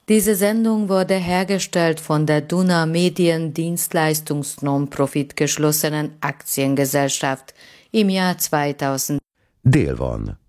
Diese Sendung wurde hergestellt von der Duna Medien Dienstleistungs-Non-Profit geschlossenen Aktiengesellschaft im Jahr 2000. Dél van.